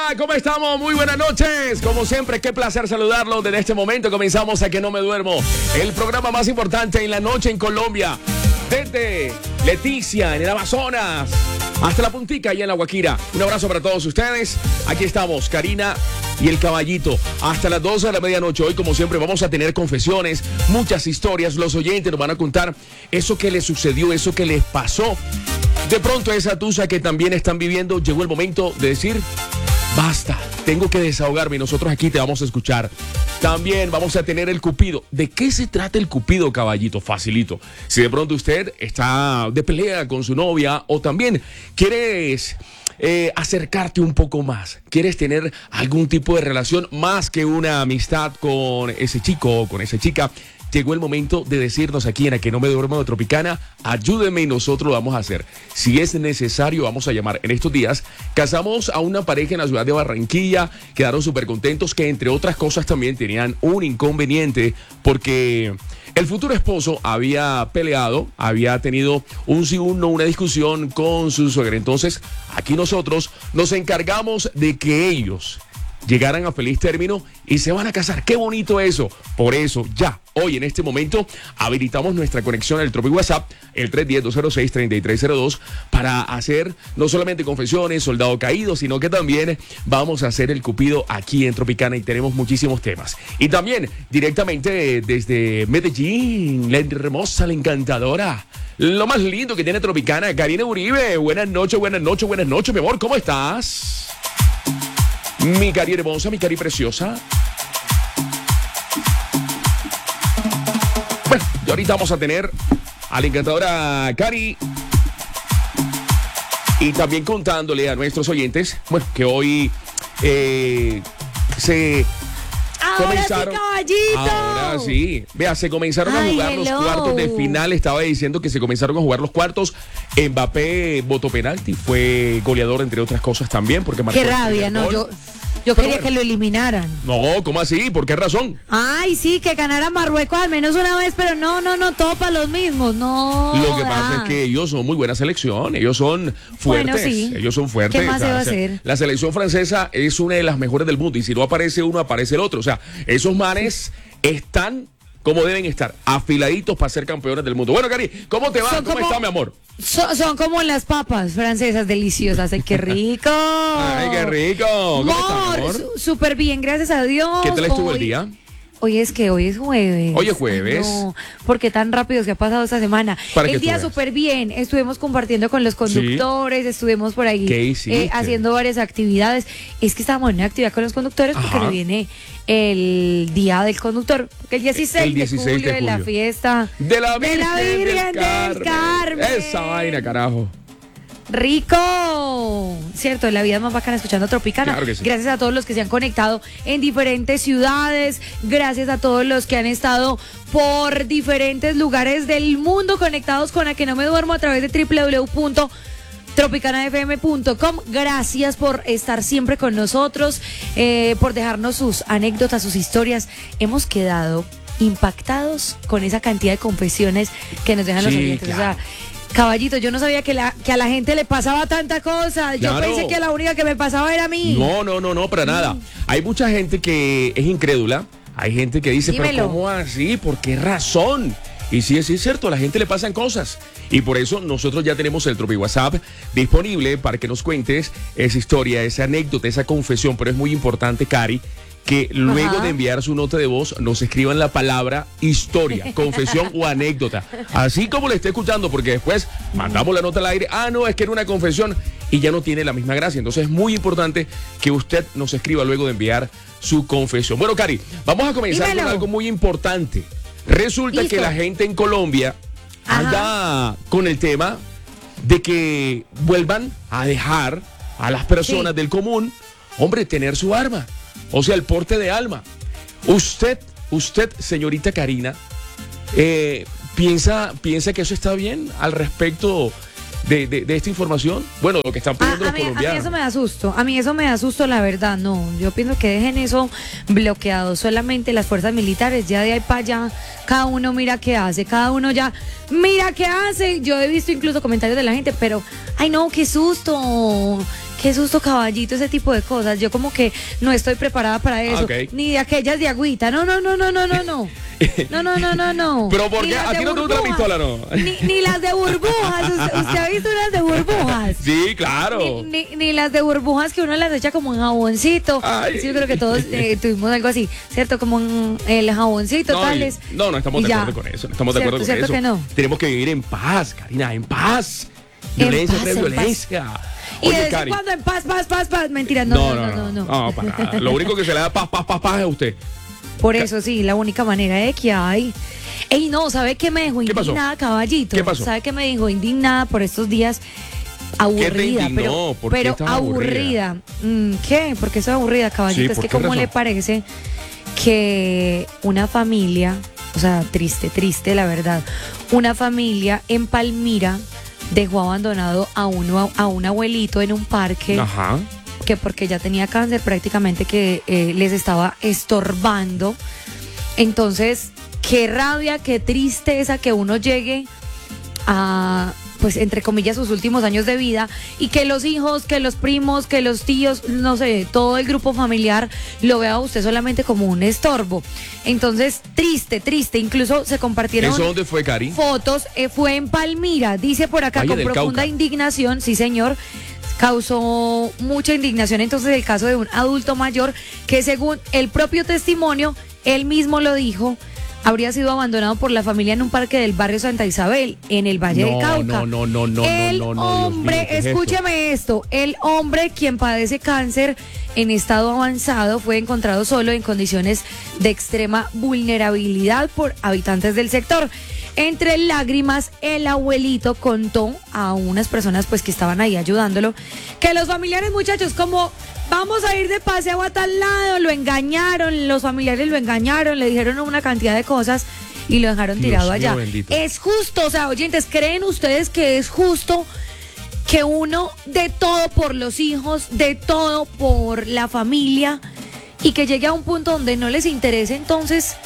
¿Cómo estamos? Muy buenas noches. Como siempre, qué placer saludarlos. Desde este momento comenzamos a Que No Me Duermo, el programa más importante en la noche en Colombia. Desde Leticia, en el Amazonas, hasta La Puntica, allá en La Guajira. Un abrazo para todos ustedes. Aquí estamos, Karina y el Caballito, hasta las 12 de la medianoche. Hoy, como siempre, vamos a tener confesiones, muchas historias. Los oyentes nos van a contar eso que les sucedió, eso que les pasó. De pronto, esa tusa que también están viviendo, llegó el momento de decir: basta, tengo que desahogarme, y nosotros aquí te vamos a escuchar. También vamos a tener el Cupido. ¿De qué se trata el Cupido, Caballito? Facilito. Si de pronto usted está de pelea con su novia, o también quieres acercarte un poco más, quieres tener algún tipo de relación más que una amistad con ese chico o con esa chica, llegó el momento de decirnos aquí en A Que No Me Duermo de Tropicana: ayúdeme y nosotros lo vamos a hacer. Si es necesario, vamos a llamar. En estos días casamos a una pareja en la ciudad de Barranquilla, quedaron súper contentos, que entre otras cosas también tenían un inconveniente, porque el futuro esposo había peleado, había tenido un sí, un no, una discusión con su suegra. Entonces, aquí nosotros nos encargamos de que ellos llegaran a feliz término y se van a casar. ¡Qué bonito eso! Por eso, ya, hoy en este momento, habilitamos nuestra conexión al Tropi WhatsApp, el 310-206-3302, para hacer no solamente confesiones, soldado caído, sino que también vamos a hacer el Cupido aquí en Tropicana, y tenemos muchísimos temas. Y también, directamente desde Medellín, la hermosa, la encantadora, lo más lindo que tiene Tropicana, Karina Uribe. Buenas noches, buenas noches, buenas noches, mi amor, ¿cómo estás? Mi Cari hermosa, mi Cari preciosa. Bueno, y ahorita vamos a tener a la encantadora Cari, y también contándole a nuestros oyentes, bueno, que hoy se comenzaron. Sí, Caballito. Ahora sí. Vea, se comenzaron a jugar los cuartos de final. Estaba diciendo que se comenzaron a jugar los cuartos. Mbappé votó penalti, fue goleador, entre otras cosas también, porque marcó. Qué rabia, no, yo quería que lo eliminaran. No, ¿cómo así? ¿Por qué razón? Ay, sí, que ganara Marruecos al menos una vez, pero no, todo para los mismos, no. Lo que pasa es que ellos son muy buena selección, ellos son fuertes, bueno, sí. Ellos son fuertes. ¿Qué más se va a hacer? La selección francesa es una de las mejores del mundo, y si no aparece uno, aparece el otro. O sea, esos manes están como deben estar, afiladitos para ser campeones del mundo. Bueno, Cari, ¿cómo te va? ¿Cómo está, mi amor? Son como las papas francesas deliciosas. ¡Ay, qué rico! ¡Ay, qué rico! ¿Cómo estás, mi amor? Súper bien, gracias a Dios. ¿Qué tal estuvo el día? Hoy es jueves. Hoy es jueves. No, ¿por qué tan rápido se ha pasado esta semana? El día súper bien. Estuvimos compartiendo con los conductores, ¿sí? Estuvimos por ahí haciendo varias actividades. Es que estábamos en una actividad con los conductores porque se viene el día del conductor, el 16 de julio de la fiesta de la Virgen del Carmen. Esa vaina, carajo. Rico, cierto, la vida es más bacana escuchando Tropicana. Claro que sí. Gracias a todos los que se han conectado en diferentes ciudades, gracias a todos los que han estado por diferentes lugares del mundo conectados con A Que No Me Duermo a través de www.tropicanafm.com. Gracias por estar siempre con nosotros, por dejarnos sus anécdotas, sus historias. Hemos quedado impactados con esa cantidad de confesiones que nos dejan los oyentes. Claro. O sea, Caballito, yo no sabía que a la gente le pasaba tanta cosa. Yo pensé que la única que me pasaba era a mí. No, para nada. Hay mucha gente que es incrédula. Hay gente que dice: dímelo. ¿Pero cómo así? ¿Por qué razón? Y sí, es cierto, a la gente le pasan cosas. Y por eso nosotros ya tenemos el Tropi WhatsApp disponible para que nos cuentes esa historia, esa anécdota, esa confesión. Pero es muy importante, Cari, que luego de enviar su nota de voz nos escriban la palabra historia, confesión o anécdota, así como le esté escuchando, porque después mandamos la nota al aire: no, es que era una confesión, y ya no tiene la misma gracia. Entonces es muy importante que usted nos escriba luego de enviar su confesión. Bueno, Cari, vamos a comenzar con algo muy importante. Resulta que la gente en Colombia anda con el tema de que vuelvan a dejar a las personas del común, hombre, tener su arma. O sea, el porte de arma. Usted, señorita Karina, ¿piensa que eso está bien al respecto de esta información? Bueno, lo que están pidiendo los colombianos. A mí eso me da susto, la verdad. No, yo pienso que dejen eso bloqueado. Solamente las fuerzas militares, ya de ahí para allá, cada uno mira qué hace, cada uno ya mira qué hace. Yo he visto incluso comentarios de la gente, pero, ay no, qué susto, qué susto, caballito, ese tipo de cosas. Yo como que no estoy preparada para eso. Okay. Ni de aquellas de agüita. No. No. Pero ¿por qué? ¿A ti no te gusta la pistola, no? Ni las de burbujas. ¿Usted ha visto unas de burbujas? Sí, claro. Ni las de burbujas que uno las echa como en jaboncito. Ay. Sí, yo creo que todos tuvimos algo así, ¿cierto? Como en el jaboncito, tales. No estamos de acuerdo con eso. No estamos de acuerdo con eso. Que no. Tenemos que vivir en paz, Karina, en paz. Violencia tras violencia. Y Oye, de vez en Cari. cuando en paz. Mentira, no. No, para nada. Lo único que se le da paz es a usted. Por eso sí, la única manera de que hay. Ey, no, ¿sabe qué me dejó indignada, caballito? ¿Qué pasó? ¿Sabe qué me dejó indignada por estos días? Aburrida, ¿Qué te indignó? ¿Por qué pero estás aburrida. ¿Qué? ¿Por qué soy aburrida, caballito? Sí, es que ¿por qué cómo razón? le parece que una familia, o sea, triste, la verdad, una familia en Palmira dejó abandonado a un abuelito en un parque. Ajá. Que porque ya tenía cáncer prácticamente que les estaba estorbando. Entonces, qué rabia, qué tristeza que uno llegue a, pues entre comillas, sus últimos años de vida y que los hijos, que los primos, que los tíos, no sé, todo el grupo familiar lo vea a usted solamente como un estorbo. Entonces, triste, incluso se compartieron ¿Eso dónde fue, Cari? fotos, fue en Palmira, dice por acá, Valle con del profunda Cauca. indignación, sí señor. Causó mucha indignación entonces el caso de un adulto mayor que, según el propio testimonio, él mismo lo dijo, habría sido abandonado por la familia en un parque del barrio Santa Isabel, en el Valle del Cauca. El hombre, Dios mío, escúcheme esto, el hombre, quien padece cáncer en estado avanzado, fue encontrado solo en condiciones de extrema vulnerabilidad por habitantes del sector. Entre lágrimas, el abuelito contó a unas personas pues que estaban ahí ayudándolo que los familiares, muchachos, como vamos a ir de paseo a tal lado, lo engañaron, los familiares lo engañaron, le dijeron una cantidad de cosas y lo dejaron tirado allá. Bendito. Es justo, o sea, oyentes, ¿creen ustedes que es justo que uno dé todo por los hijos, dé todo por la familia y que llegue a un punto donde no les interese entonces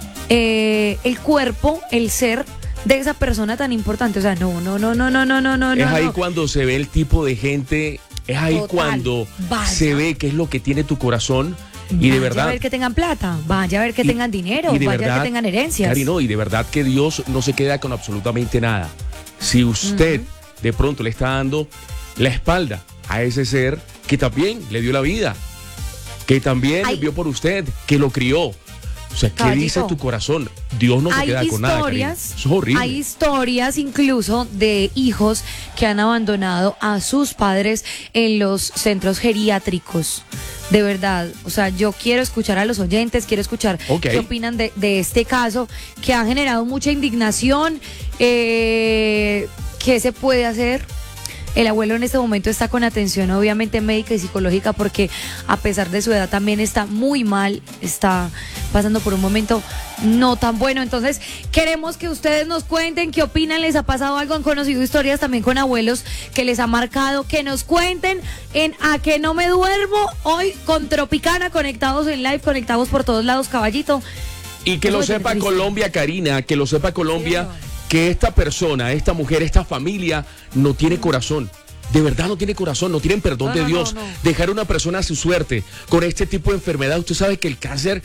el cuerpo, el ser de esa persona tan importante? O sea, no. Es ahí cuando se ve el tipo de gente, es ahí Total. cuando Vaya. se ve qué es lo que tiene tu corazón. Y de verdad. Vaya a ver que tengan plata, vaya a ver que tengan dinero, y de vaya verdad, que tengan herencias. Cari, no, y de verdad que Dios no se queda con absolutamente nada. Si usted de pronto le está dando la espalda a ese ser que también le dio la vida, que también vio por usted, que lo crió. O sea, ¿qué Caballito, dice tu corazón? Dios no se queda con nada, Karina. Eso es horrible. Hay historias incluso de hijos que han abandonado a sus padres en los centros geriátricos. De verdad, o sea, yo quiero escuchar a los oyentes, quiero escuchar qué opinan de este caso que ha generado mucha indignación. ¿Qué se puede hacer? El abuelo en este momento está con atención obviamente médica y psicológica porque a pesar de su edad también está muy mal, está pasando por un momento no tan bueno. Entonces queremos que ustedes nos cuenten qué opinan, les ha pasado algo, han conocido historias también con abuelos que les ha marcado, que nos cuenten en A Que No Me Duermo, hoy con Tropicana, conectados en live, conectados por todos lados, caballito. Y que lo sepa Colombia, Karina, que lo sepa Colombia, que esta persona, esta mujer, esta familia no tiene corazón. De verdad no tiene corazón, no tienen perdón de Dios. Dejar a una persona a su suerte con este tipo de enfermedad. Usted sabe que el cáncer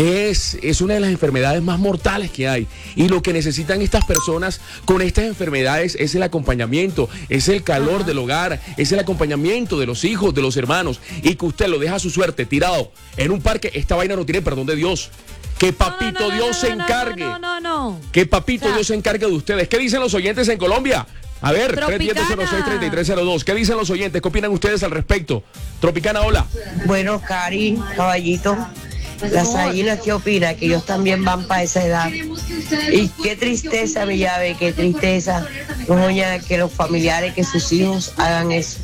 es una de las enfermedades más mortales que hay. Y lo que necesitan estas personas con estas enfermedades es el acompañamiento, es el calor del hogar, es el acompañamiento de los hijos, de los hermanos. Y que usted lo deja a su suerte tirado en un parque, esta vaina no tiene perdón de Dios. Que papito Dios se encargue. Que papito Dios se encargue de ustedes. ¿Qué dicen los oyentes en Colombia? A ver, 310-06-3302. ¿Qué dicen los oyentes? ¿Qué opinan ustedes al respecto? Tropicana, hola. Bueno, Cari, caballito, las águilas, ¿qué opina? Que ellos también van para esa edad. Y qué tristeza, mi llave, qué tristeza, doña, que los familiares, que sus hijos hagan eso.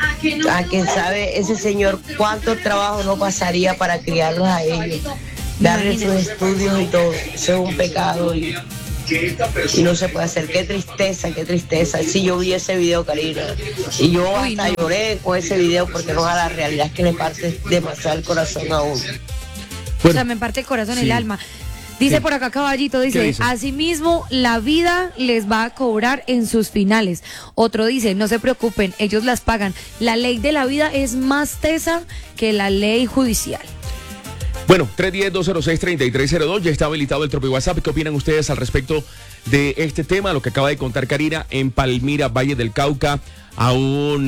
A quien sabe ese señor cuánto trabajo no pasaría para criarlos a ellos, darles sus estudios y todo. Eso es un pecado y no se puede hacer. Qué tristeza, qué tristeza. Si yo vi ese video, Karina, y yo hasta lloré con ese video porque no, a la realidad es que le parte demasiado el corazón a uno. O sea, me parte el corazón, el alma. Dice Sí. por acá Caballito, ¿Qué dice, dice? asimismo la vida les va a cobrar en sus finales. Otro dice, no se preocupen, ellos las pagan. La ley de la vida es más tesa que la ley judicial. Bueno, 310-206-3302, ya está habilitado el Tropi WhatsApp. ¿Qué opinan ustedes al respecto de este tema? Lo que acaba de contar Karina en Palmira, Valle del Cauca, aún